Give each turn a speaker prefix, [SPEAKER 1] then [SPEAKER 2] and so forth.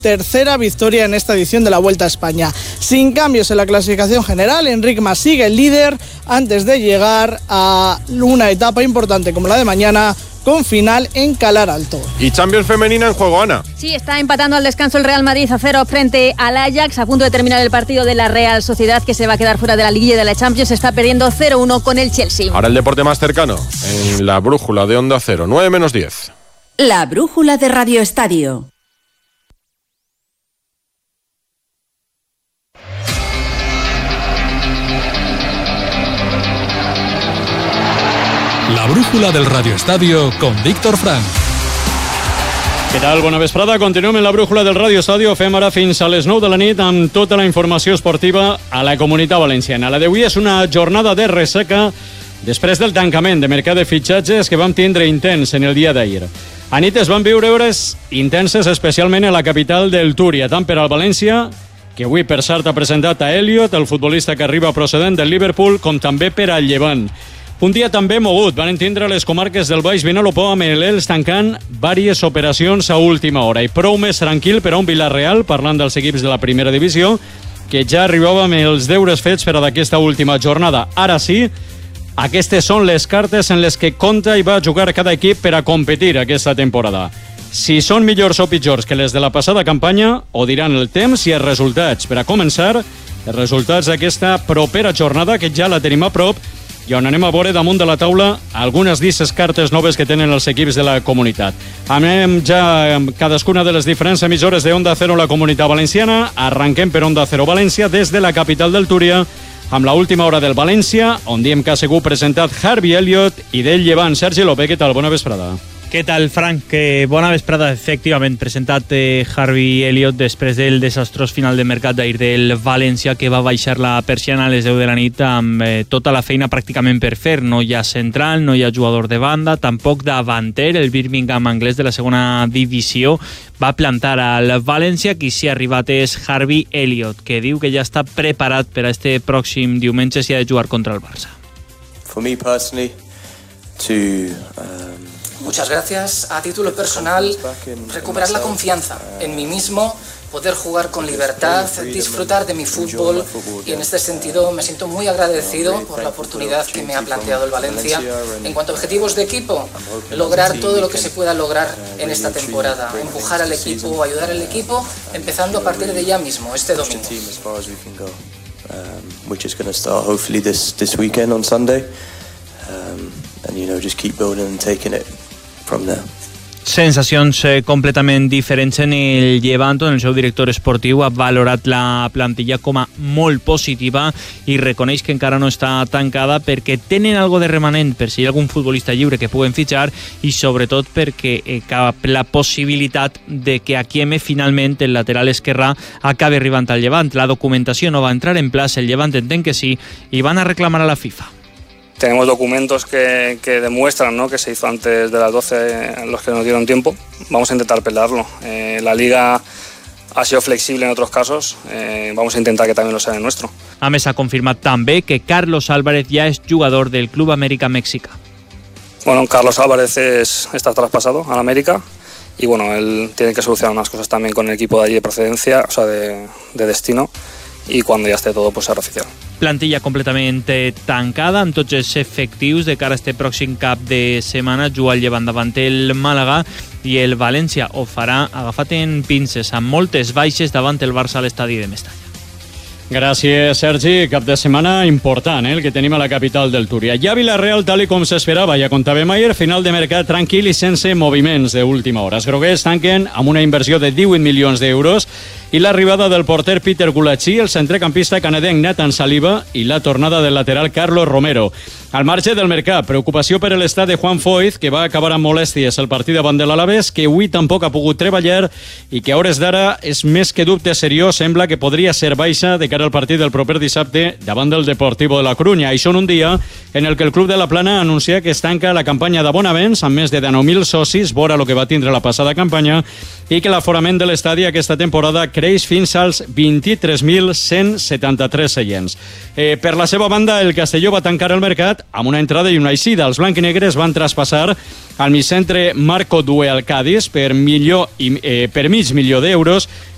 [SPEAKER 1] tercera victoria en esta edición de la Vuelta a España. Sin cambios en la clasificación general, Enric Mas sigue el líder antes de llegar a una etapa importante como la de mañana, con final en Calar Alto.
[SPEAKER 2] Y Champions femenina en juego, Ana.
[SPEAKER 3] Sí, está empatando al descanso el Real Madrid a 0 frente al Ajax, a punto de terminar el partido de la Real Sociedad, que se va a quedar fuera de la liguilla de la Champions. Está perdiendo 0-1 con el Chelsea.
[SPEAKER 2] Ahora el deporte más cercano, en la brújula de Onda Cero, 9-10.
[SPEAKER 4] La brújula de Radio Estadio.
[SPEAKER 5] La brújula del Radio Estadio con Víctor Frank.
[SPEAKER 6] Què tal? Bona vesprada. Continuem en la brújula del Radio Estadio. Fem ara fins a les 9 de la nit amb tota la informació esportiva a la Comunitat Valenciana. La d'avui és una jornada de ressaca després del tancament de mercat de fitxatges que vam tindre intens en el dia d'ahir. A nit es van viure hores intenses, especialment a la capital del Túria, tant per al València, que avui per cert ha presentat a Elliot, el futbolista que arriba procedent del Liverpool, com també per al Llevant. Un dia també mogut, van entendre les comarques del Baix Vinalopó amb l'Els tancant diverses operacions a última hora i prou més tranquil per a un Villarreal, parlant dels equips de la primera divisió, que ja arribava amb els deures fets per a d'aquesta última jornada. Ara sí, aquestes són les cartes en les que compta i va jugar cada equip per a competir aquesta temporada. Si són millors o pitjors que les de la passada campanya, ho diran el temps i els resultats. Per a començar, els resultats d'aquesta propera jornada, que ja la tenim a prop, i on anem a veure damunt de la taula algunes d'aquestes cartes noves que tenen els equips de la comunitat. Anem ja amb cadascuna de les diferents emissores de Onda Cero, la Comunitat Valenciana. Arranquem per Onda Cero València, des de la capital del Túria, amb la última hora del València, on diem que ha sigut presentat Harvey Elliott, i del Llevant, Sergi López. Què tal? Bona vesprada.
[SPEAKER 7] Què tal, Frank? Bona vesprada. Efectivament, presentat Harvey Elliott després del desastrós final de mercat d'ahir del València, que va baixar la persiana a les 10 de la nit amb tota la feina pràcticament per fer. No hi ha central, no hi ha jugador de banda, tampoc davanter. El Birmingham anglès de la segona divisió va plantar al València. Qui s'hi ha arribat és Harvey Elliott, que diu que ja està preparat per a este pròxim diumenge si ha de jugar contra el Barça.
[SPEAKER 8] For me personally,
[SPEAKER 9] Muchas gracias. A título personal, recuperar la confianza en mí mismo, poder jugar con libertad, disfrutar de mi fútbol, y en este sentido me siento muy agradecido por la oportunidad que me ha planteado el Valencia. En cuanto a objetivos de equipo, lograr todo lo que se pueda lograr en esta temporada, empujar al equipo, ayudar al equipo, empezando a partir de ya mismo, este domingo.
[SPEAKER 8] Which is going to start hopefully this weekend on Sunday, and just keep building and taking it from there.
[SPEAKER 7] Sensacions completament diferents en el Llevant, on el seu director esportiu ha valorat la plantilla com a molt positiva i reconeix que encara no està tancada perquè tenen algo de remanent per si hi ha algun futbolista lliure que puguen fitxar, i sobretot perquè cap la possibilitat de que Akieme finalment, el lateral esquerrà, acabi arribant al Llevant. La documentació no va entrar en plaça, el Llevant entén que sí, i van a reclamar a la FIFA.
[SPEAKER 10] Tenemos documentos que demuestran, ¿no?, que se hizo antes de las 12, los que nos dieron tiempo. Vamos a intentar pelearlo. La Liga ha sido flexible en otros casos. Vamos a intentar que también lo sea en el nuestro.
[SPEAKER 7] A més, ha confirmat també que Carlos Álvarez ja és jugador del Club América Mèxica.
[SPEAKER 10] Bueno, Carlos Álvarez está traspasado al América y bueno, él tiene que solucionar unas cosas también con el equipo de allí de procedencia, o sea, de destino, y cuando ya esté todo, pues será oficial.
[SPEAKER 7] Plantilla completament tancada amb tots els efectius de cara a este pròxim cap de setmana. Juga el Llevant davant el Màlaga i el València ho farà agafat en pinces, amb moltes baixes davant el Barça a l'estadi de Mestalla.
[SPEAKER 6] Gràcies, Sergi. Cap de setmana important, el que tenim a la capital del Túria. Ja Villarreal, tal com s'esperava, ja contàvem ahir, final de mercat tranquil i sense moviments d'última hora. Els groguers tanquen amb una inversió de 18 milions d'euros i l'arribada del porter Peter Gulacsi, el centrecampista canadenc Nathan Saliba i la tornada del lateral Carlos Romero. Al marge del mercat, preocupació per l'estat de Juan Foyth, que va acabar amb molèsties el partit davant de l'Alavés, que avui tampoc ha pogut treballar i que a hores d'ara és més que dubte seriós, sembla que podria ser baixa de cara al partit del proper dissabte davant del Deportivo de la Corunya. Això en un dia en el que el Club de la Plana anuncia que es tanca la campanya d'abonaments amb més de 19.000 socis, vora el que va tindre la passada campanya, i que l'aforament de l'estadi aquesta temporada creix fins als 23.173 seients. Per la seva banda, el Castelló va tancar el mercat amb una entrada i una eixida. Els blanc-i-negres van traspassar al migcentre Marco Due al Cádiz per mig milió d'euros